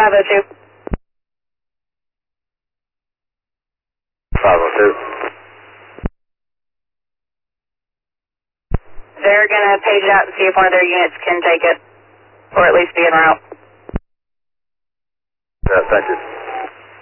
502. 502. They're going to page it out and see if one of their units can take it, or at least be en route. Yeah, thank you.